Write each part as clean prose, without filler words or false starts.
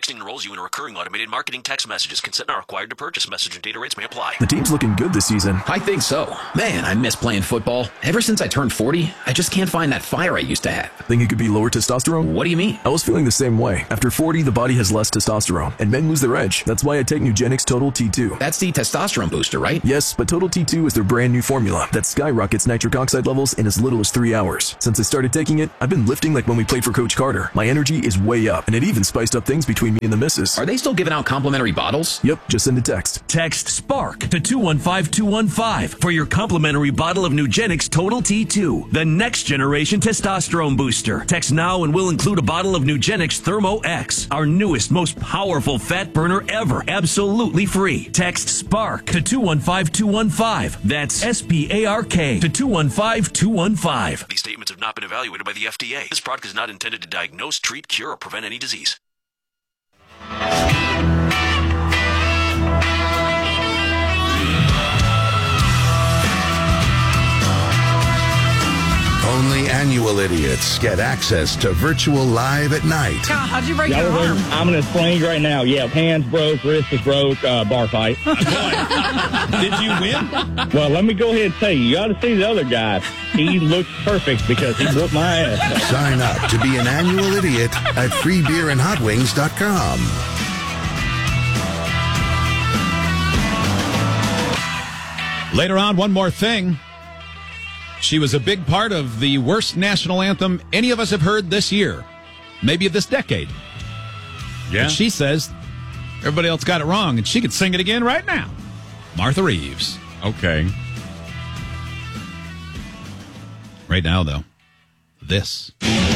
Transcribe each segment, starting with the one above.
Texting enrolls you in a recurring automated marketing text messages. Consent not required to purchase. Message and data rates may apply. The team's looking good this season. I think so. Man, I miss playing football. Ever since I turned 40, I just can't find that fire I used to have. Think it could be lower testosterone? What do you mean? I was feeling the same way. After 40, the body has less testosterone, and men lose their edge. That's why I take Nugenix Total T2. That's the testosterone booster, right? Yes, but Total T2 is their brand new formula that skyrockets nitric oxide levels in as little as 3 hours. Since I started taking it, I've been lifting like when we played for Coach Carter. My energy is way up, and it even spiced up things between me and the missus. Are they still giving out complimentary bottles? Yep, just send a text. Text SPARK to 215-215 for your complimentary bottle of Nugenix Total T2, the next generation testosterone booster. Text now and we'll include a bottle of Nugenix Thermo X, our newest, most powerful fat burner ever, absolutely free. Text SPARK to 215-215. That's SPARK to 215-215. These statements have not been evaluated by the FDA. This product is not intended to diagnose, treat, cure, or prevent any disease. Only annual idiots get access to Virtual Live at night. How'd you break your arm? I'm in a sling right now. Yeah, hands broke, wrist is broke, bar fight. Did you win? Well, let me go ahead and tell you, you got to see the other guy. He looks perfect because he whooped my ass. Sign up to be an annual idiot at freebeerandhotwings.com. Later on, one more thing. She was a big part of the worst national anthem any of us have heard this year, maybe of this decade. Yeah. But she says everybody else got it wrong, and she could sing it again right now. Martha Reeves. Okay. Right now, though, this.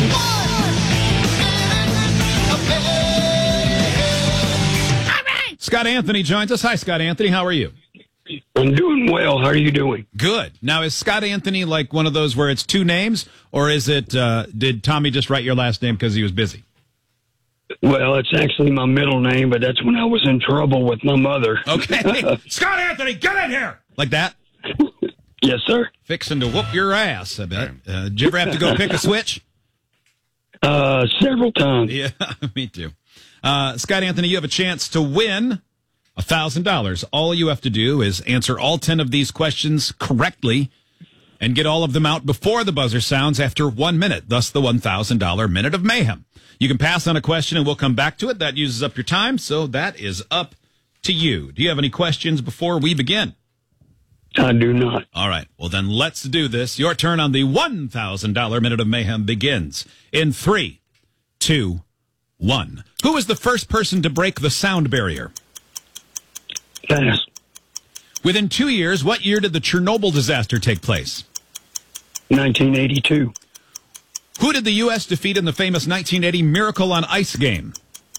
Scott Anthony joins us. Hi, Scott Anthony. How are you? I'm doing well. How are you doing? Good. Now, is Scott Anthony like one of those where it's two names, or is it, did Tommy just write your last name because he was busy? Well, it's actually my middle name, but that's when I was in trouble with my mother. Okay. Scott Anthony, get in here! Like that? Yes, sir. Fixing to whoop your ass, I bet. Did you ever have to go pick a switch? Several times. Yeah, me too. Scott Anthony, you have a chance to win $1,000. All you have to do is answer all 10 of these questions correctly and get all of them out before the buzzer sounds after 1 minute, thus the $1,000 Minute of Mayhem. You can pass on a question and we'll come back to it. That uses up your time, so that is up to you. Do you have any questions before we begin? I do not. All right. Well, then let's do this. Your turn on the $1,000 Minute of Mayhem begins in 3, 2, 1. Who was the first person to break the sound barrier? Pass. Within 2 years, what year did the Chernobyl disaster take place? 1982. Who did the U.S. defeat in the famous 1980 Miracle on Ice game?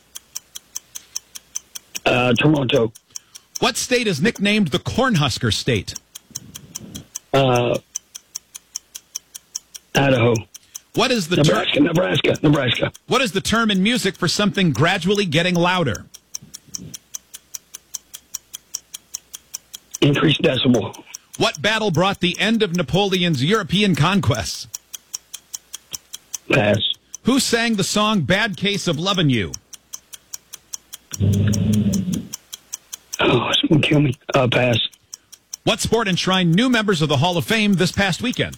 Toronto. What state is nicknamed the Cornhusker State? Idaho. What is the Nebraska. What is the term in music for something gradually getting louder? Increased decibel. What battle brought the end of Napoleon's European conquests? Pass. Who sang the song Bad Case of Lovin' You? Oh, it's going to kill me. Pass. What sport enshrined new members of the Hall of Fame this past weekend?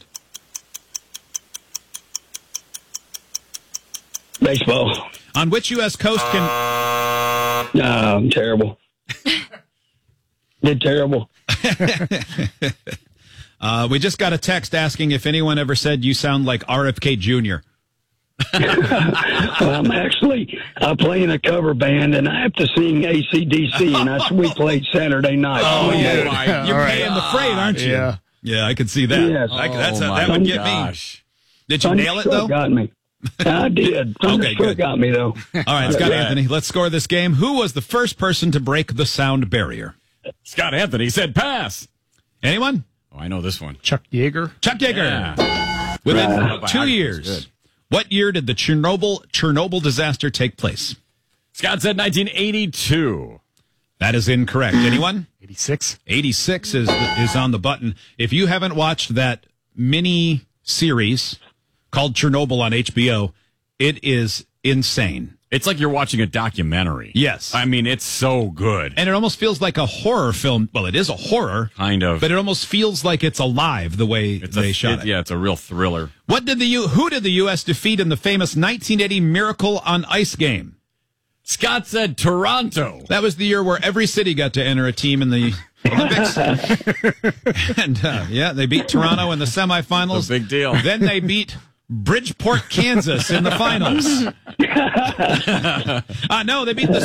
Baseball. On which U.S. coast can... I'm terrible. Did terrible. We just got a text asking if anyone ever said you sound like RFK Jr. Well, I play in a cover band, and I have to sing AC/DC, and we played Saturday night. Oh, yeah. You're paying the freight, aren't you? Yeah, I could see that. Yes. That would get me. Did you nail it, though? Got me. I did. Okay, good. Got me, though. All right, Scott Anthony, let's score this game. Who was the first person to break the sound barrier? Scott Anthony said pass. Anyone? Oh, I know this one. Chuck Yeager. Chuck Yeager. Yeah. Within 2 years, what year did the Chernobyl disaster take place? Scott said 1982. That is incorrect. Anyone? 86. 86 is on the button. If you haven't watched that mini series called Chernobyl on HBO, it is insane. It's like you're watching a documentary. Yes. I mean, it's so good. And it almost feels like a horror film. Well, it is a horror. Kind of. But it almost feels like it's alive the way they shot it. Yeah, it's a real thriller. Who did the U.S. defeat in the famous 1980 Miracle on Ice game? Scott said Toronto. That was the year where every city got to enter a team in the Olympics. And, they beat Toronto in the semifinals. It's a big deal. Then they beat Bridgeport, Kansas in the finals. No, they beat the